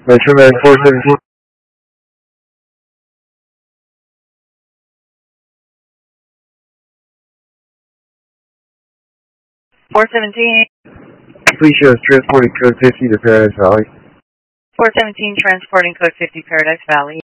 Metroman 417. 417. Please show us transporting code 50 to Paradise Valley. 417 transporting code 50 Paradise Valley.